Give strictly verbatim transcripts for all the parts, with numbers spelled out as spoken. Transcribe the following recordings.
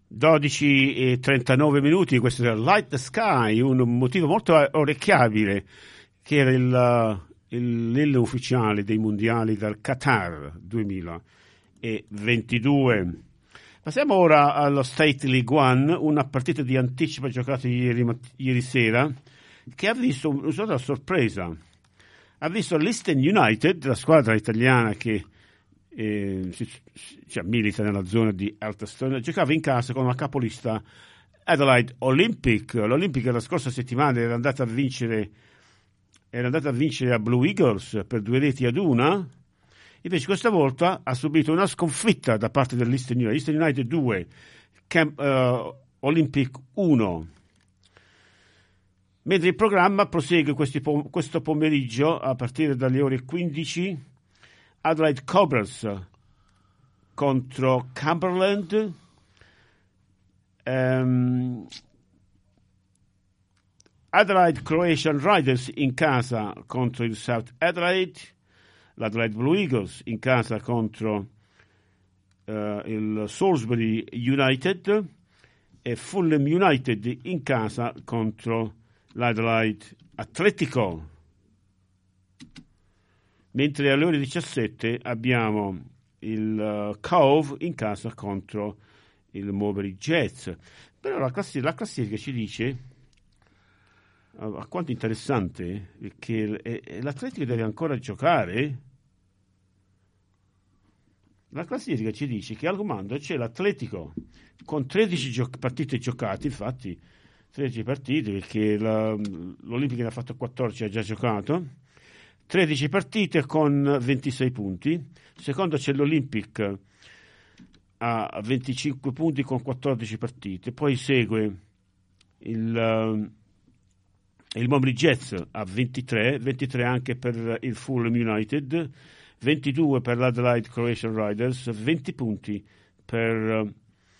dodici e trentanove minuti, questo era Light the Sky, un motivo molto orecchiabile, che era il, il, l'inno ufficiale dei mondiali del Qatar duemilaventidue. Passiamo ora allo State League One, una partita di anticipo giocata ieri, ieri sera, che ha visto una sorpresa. Ha visto l'Eastern United, la squadra italiana che eh, si, cioè, milita nella zona di Elterstone, giocava in casa con la capolista Adelaide Olympic. L'Olympic la scorsa settimana era andata a vincere era andata a vincere a Blue Eagles per due reti ad una, invece questa volta ha subito una sconfitta da parte dell'Eastern United. Eastern United due, Camp, uh, Olympic uno. Mentre il programma prosegue questi, questo pomeriggio a partire dalle ore quindici, Adelaide Cobras contro Cumberland, um, Adelaide Croatian Riders in casa contro il South Adelaide, l'Adelaide Blue Eagles in casa contro uh, il Salisbury United e Fulham United in casa contro l'Adelaide Atletico. Mentre alle ore diciassette abbiamo il uh, Cove in casa contro il Moberly Jets. Però la, classi- la classifica ci dice uh, quanto interessante che l- eh, l'Atletico deve ancora giocare. La classifica ci dice che al comando c'è l'Atletico con tredici gio- partite giocate, infatti tredici partite, perché la, l'Olimpica ne ha fatto quattordici, ha già giocato, tredici partite con ventisei punti. Secondo c'è l'Olympic a venticinque punti con quattordici partite, poi segue il, il Moberly Jets a ventitré, ventitré anche per il Fulham United, ventidue per l'Adelaide Croatian Riders, venti punti per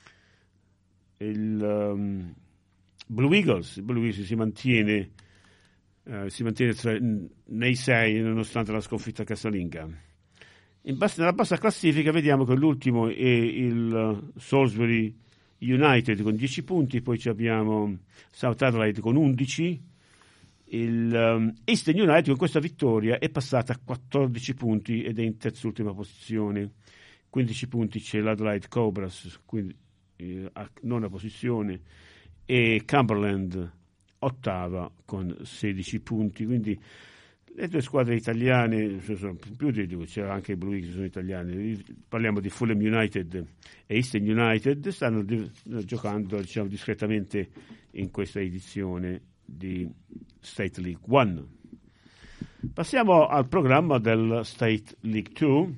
il um, Blue Eagles. Blue Eagles si mantiene, uh, si mantiene tra, nei sei nonostante la sconfitta casalinga. In base, nella bassa classifica vediamo che l'ultimo è il uh, Salisbury United con dieci punti, poi abbiamo South Adelaide con undici, il um, Eastern United con questa vittoria è passata a quattordici punti ed è in terz'ultima posizione. quindici punti c'è l'Adelaide Cobras, quindi eh, a nona posizione, e Cumberland ottava con sedici punti. Quindi le due squadre italiane sono più di due, c'era anche i Blue Eagles, sono italiani. Parliamo di Fulham United e Eastern United, stanno di, giocando, diciamo, discretamente in questa edizione di State League One. Passiamo al programma del State League Two.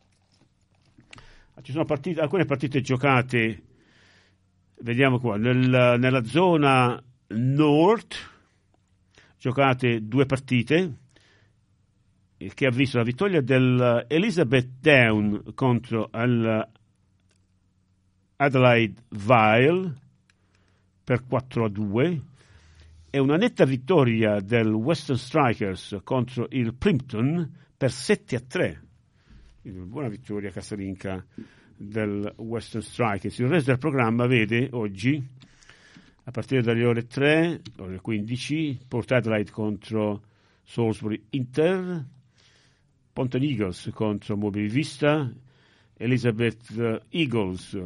Ci sono partite, alcune partite giocate. Vediamo qua, nel, nella zona Nord giocate due partite, che ha visto la vittoria del Elizabeth Down contro il Adelaide Vale per quattro a due e una netta vittoria del Western Strikers contro il Plimpton per sette a tre. Una buona vittoria casalinga del Western Strikers. Il resto del programma vede oggi, a partire dalle ore tre, ore quindici, Port Adelaide contro Salisbury Inter, Ponton Eagles contro Moberly Vista, Elizabeth Eagles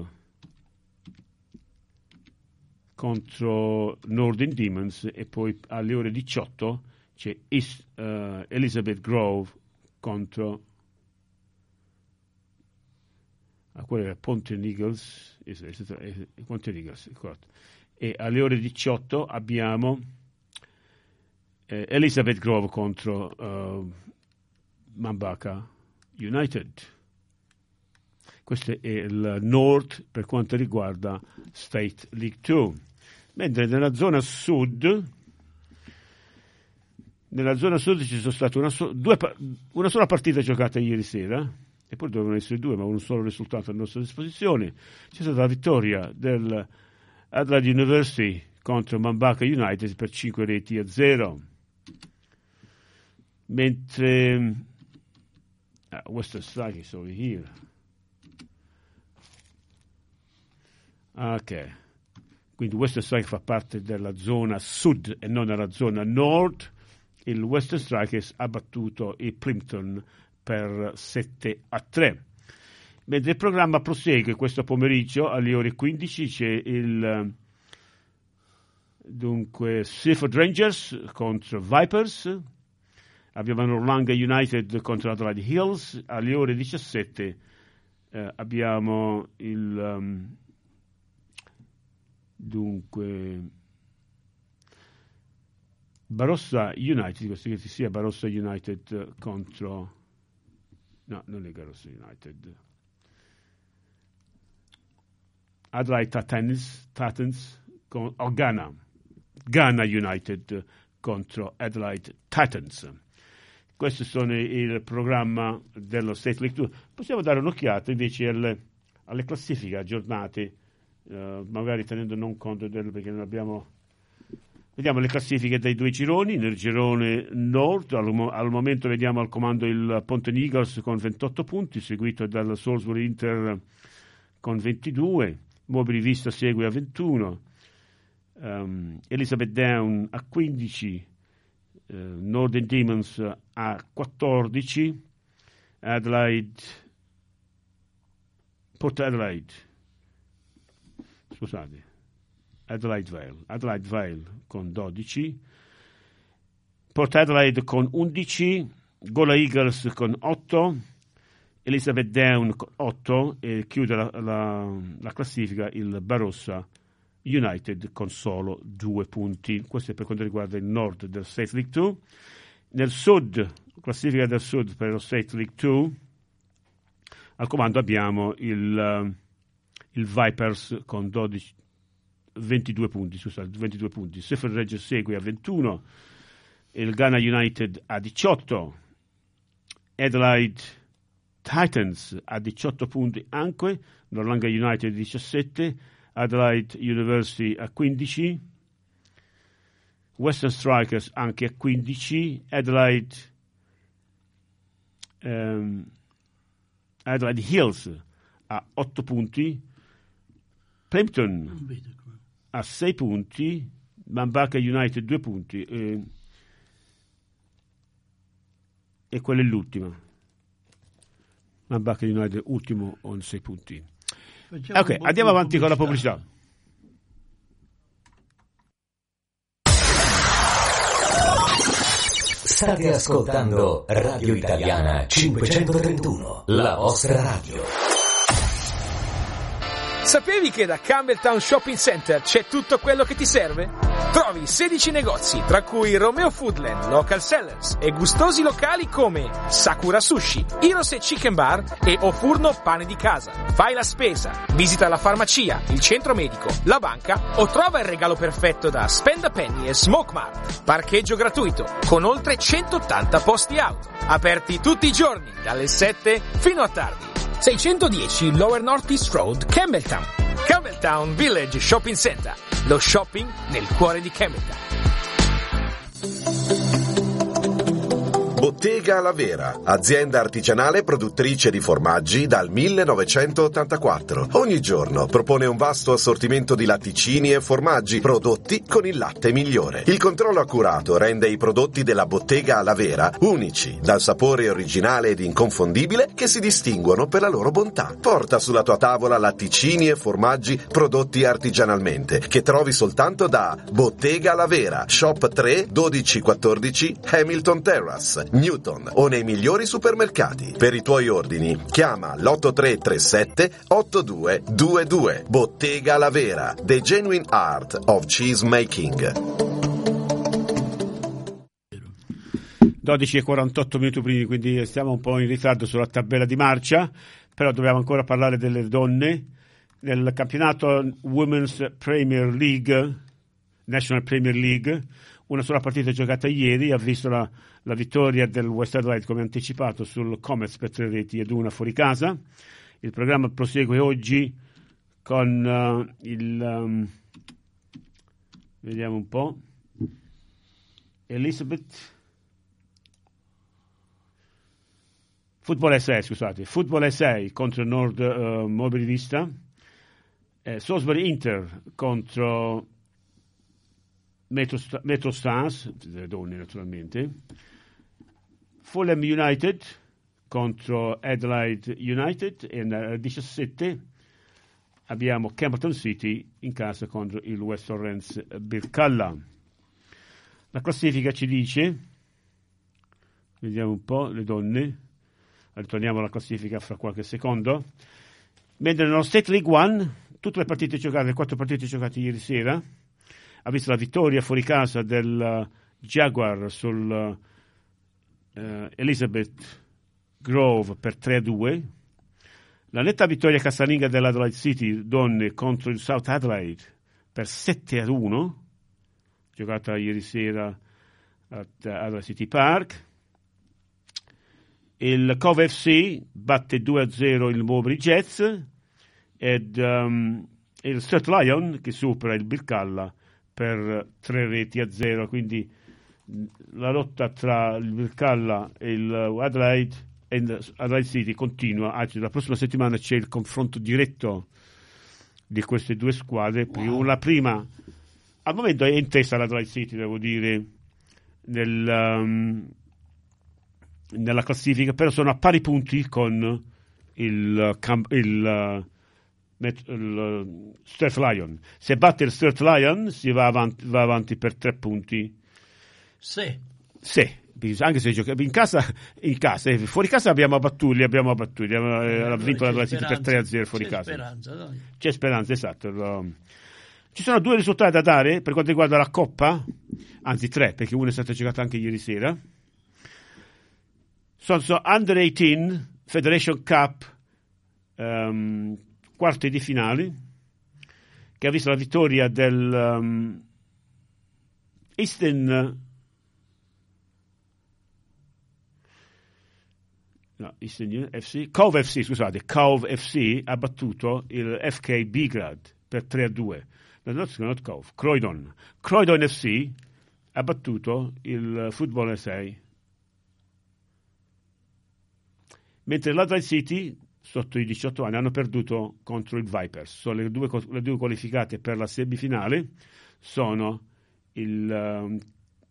contro Northern Demons, e poi alle ore diciotto c'è East, uh, Elizabeth Grove contro a quello era Ponton Eagles, Ponton Eagles, e alle ore diciotto abbiamo eh, Elizabeth Grove contro uh, Mambaka United. Questo è il Nord per quanto riguarda State League Two. Mentre nella zona sud, nella zona sud ci sono state una, so, due, una sola partita giocata ieri sera, e poi dovevano essere due, ma un solo risultato a nostra disposizione. C'è stata la vittoria del Adelaide University contro Mambaka United per cinque reti a zero. Mentre uh, Western Strike is over here. Ok, quindi Western Strike fa parte della zona sud e non della zona nord. Il Western Strikers ha battuto il Plimpton per sette a tre. Mentre il programma prosegue questo pomeriggio alle ore quindici c'è il dunque Seaford Rangers contro Vipers, abbiamo Noarlunga United contro Adelaide Hills, alle ore diciassette eh, abbiamo il um, dunque Barossa United, questo che sia Barossa United contro no, non è Barossa United, Adelaide Titans, Titans con oh, Ghana Ghana United contro Adelaide Titans. Questo sono il programma dello State League due. Possiamo dare un'occhiata invece alle, alle classifiche aggiornate, eh, magari tenendo non conto del perché non abbiamo. Vediamo le classifiche dei due gironi. Nel girone nord al, al momento vediamo al comando il Ponten Eagles con ventotto punti, seguito dal Salisbury Inter con ventidue, Mobili Vista segue a ventuno, um, Elizabeth Down a quindici, uh, Northern Demons a quattordici, Adelaide Port Adelaide scusate Adelaide Vale, Adelaide Vale con dodici, Port Adelaide con undici, Gola Eagles con otto, Elizabeth Down con otto e chiude la, la, la classifica il Barossa United con solo due punti. Questo è per quanto riguarda il nord del State League due. Nel sud, classifica del sud per lo State League due, al comando abbiamo il, il Vipers con dodici, ventidue punti, scusate, ventidue punti. Seaford Rangers segue a ventuno, il Ghana United a diciotto, Adelaide Titans a diciotto punti anche, Noarlunga United diciassette, Adelaide University a quindici, Western Strikers anche a quindici, Adelaide um, Adelaide Hills a otto punti, Plimpton a sei punti, Mambaka United due punti e, e quella è l'ultima. Mambaka United ultimo con sei punti. Facciamo ok, andiamo avanti con la pubblicità. State ascoltando Radio Italiana cinquecentotrentuno, la vostra radio. Sapevi che da Campbelltown Shopping Center c'è tutto quello che ti serve? Trovi sedici negozi, tra cui Romeo Foodland, Local Sellers e gustosi locali come Sakura Sushi, Hirose Chicken Bar e O Furno Pane di Casa. Fai la spesa, visita la farmacia, il centro medico, la banca o trova il regalo perfetto da Spend a Penny e Smoke Mart. Parcheggio gratuito, con oltre centottanta posti auto. Aperti tutti i giorni, dalle sette fino a tardi. seicentodieci Lower North East Road, Campbelltown. Campbelltown Village Shopping Center. Lo shopping nel cuore di Campbelltown. Bottega La Vera, azienda artigianale produttrice di formaggi dal millenovecentottantaquattro. Ogni giorno propone un vasto assortimento di latticini e formaggi prodotti con il latte migliore. Il controllo accurato rende i prodotti della Bottega La Vera unici, dal sapore originale ed inconfondibile che si distinguono per la loro bontà. Porta sulla tua tavola latticini e formaggi prodotti artigianalmente, che trovi soltanto da Bottega La Vera, Shop tre dodici quattordici Hamilton Terrace, Newton o nei migliori supermercati. Per i tuoi ordini chiama l'otto tre tre sette otto due due due. Bottega La Vera, the genuine art of cheese making. dodici e quarantotto minuti primi, quindi stiamo un po' in ritardo sulla tabella di marcia, però dobbiamo ancora parlare delle donne. Nel campionato Women's Premier League, National Premier League, una sola partita giocata ieri ha visto la, la vittoria del West Adelaide come anticipato sul Comets per tre reti ed una fuori casa. Il programma prosegue oggi con uh, il um, vediamo un po' Elizabeth Football S A, scusate, Football S A contro Nord uh, Mobili Vista, eh, Salisbury Inter contro Metro, Metro Stars, delle donne naturalmente, Fulham United contro Adelaide United, e alle diciassette abbiamo Campbelltown City in casa contro il West Torrens Birkalla. La classifica ci dice, vediamo un po' le donne, ritorniamo alla classifica fra qualche secondo, mentre nello State League One tutte le partite giocate, le quattro partite giocate ieri sera, ha visto la vittoria fuori casa del Jaguar sul uh, Elizabeth Grove per tre a due, la netta vittoria casalinga dell'Adelaide City donne contro il South Adelaide per sette a uno, giocata ieri sera at Adelaide City Park. Il Cove F C batte due a zero il Mowbray Jets, ed um, il Sturt Lion che supera il Birkalla per tre reti a zero, quindi la lotta tra il Birkalla e il Adelaide e Adelaide City continua. Anzi, la prossima settimana c'è il confronto diretto di queste due squadre. Wow. La prima, al momento è in testa l'Adelaide City, devo dire, nel, um, nella classifica, però sono a pari punti con il, il, uh, il Sturt Lion. Se batte il Sturt Lion si va avanti, va avanti per tre punti. Sì. Sì. Anche se gioca in casa, in casa, fuori casa abbiamo abbattuti, abbiamo abbattuti, abbiamo eh, vinto la City per tre a zero fuori c'è casa. Speranza, dai. C'è speranza, esatto. Ci sono due risultati da dare per quanto riguarda la Coppa, anzi tre, perché uno è stato giocato anche ieri sera. Sono, sono Under diciotto Federation Cup, um, quarti di finale, che ha visto la vittoria del um, Eastern. No, Eastern F C, Cove F C, scusate, Cove F C ha battuto il F K Belgrade per tre a due. No, not, not Cove, Croydon. Croydon F C ha battuto il Football S A. Mentre l'Adelaide City, sotto i diciotto anni, hanno perduto contro il Vipers. Sono le due, le due qualificate per la semifinale, sono il, um,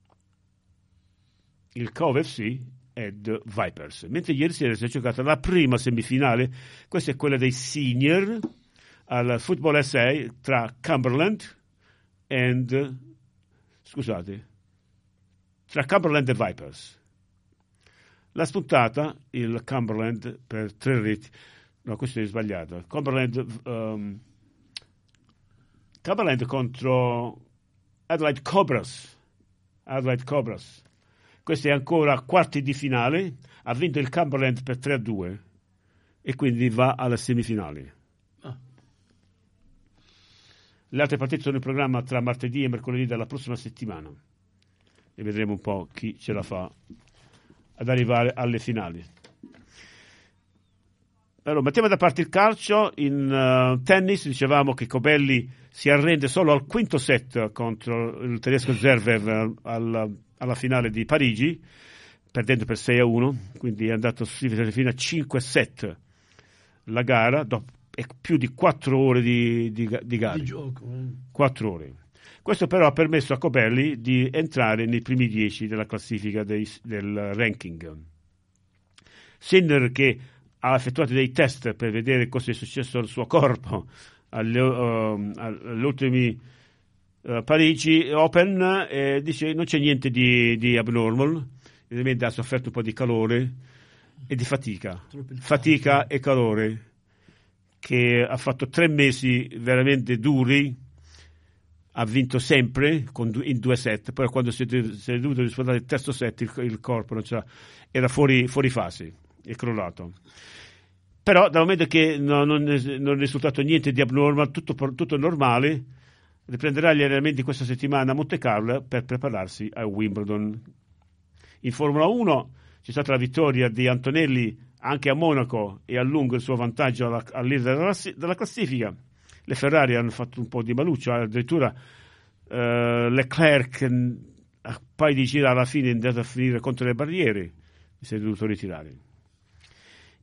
il Cove F C ed Vipers. Mentre ieri sera si è giocata la prima semifinale, questa è quella dei senior al Football S A tra Cumberland and scusate tra Cumberland e Vipers. L'ha spuntata il Cumberland per tre reti. No, questo è sbagliato. Cumberland um, Cumberland contro Adelaide Cobras. Adelaide Cobras. Questo è ancora quarti di finale, ha vinto il Cumberland per tre a due e quindi va alla semifinale. Ah. Le altre partite sono in programma tra martedì e mercoledì della prossima settimana e vedremo un po' chi ce la fa ad arrivare alle finali. Allora, mettiamo da parte il calcio. In uh, tennis dicevamo che Cobelli si arrende solo al quinto set contro il tedesco Zverev al alla finale di Parigi, perdendo per sei a uno, quindi è andato fino a cinque set la gara, dopo più di quattro ore di, di, di gara. Di gioco. Eh. quattro ore. Questo però ha permesso a Cobelli di entrare nei primi dieci della classifica dei, del ranking. Sinner, che ha effettuato dei test per vedere cosa è successo al suo corpo alle, uh, agli ultimi Uh, Parigi Open, eh, dice non c'è niente di, di abnormal, evidentemente ha sofferto un po' di calore e di fatica, fatica e calore, che ha fatto tre mesi veramente duri, ha vinto sempre con du- in due set, poi quando si è, si è dovuto disputare il terzo set il, il corpo non c'era, era fuori, fuori fase, è crollato. Però dal momento che no, non, è, non è risultato niente di abnormal, tutto, tutto normale, riprenderà gli allenamenti questa settimana a Monte Carlo per prepararsi a Wimbledon. In Formula uno c'è stata la vittoria di Antonelli anche a Monaco e a lungo il suo vantaggio alla, all'inizio della, della classifica. Le Ferrari hanno fatto un po' di maluccio, addirittura eh, Leclerc a paio di giri alla fine è andato a finire contro le barriere e si è dovuto ritirare.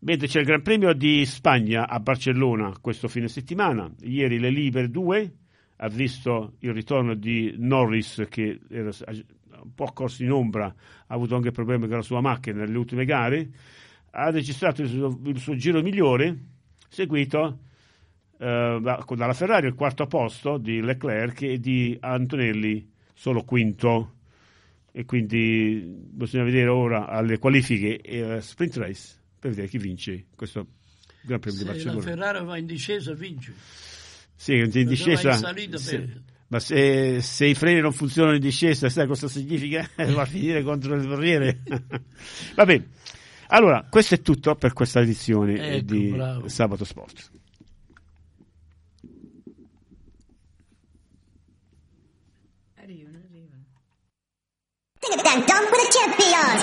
Mentre c'è il Gran Premio di Spagna a Barcellona questo fine settimana. Ieri le Liber due ha visto il ritorno di Norris, che era un po' corso in ombra, ha avuto anche problemi con la sua macchina nelle ultime gare, ha registrato il suo, il suo giro migliore, seguito eh, dalla Ferrari il quarto posto di Leclerc e di Antonelli solo quinto, e quindi bisogna vedere ora alle qualifiche e alla sprint race per vedere chi vince questo Gran Premio se di Barcellona. Se la Ferrari va in discesa vince. Sì, in discesa, in salita, se, ma se, se i freni non funzionano in discesa, sai cosa significa? Va a finire contro le barriere. Va bene, allora questo è tutto per questa edizione ecco, di bravo. Sabato Sport. Arrivano, arrivano. Done with the champions.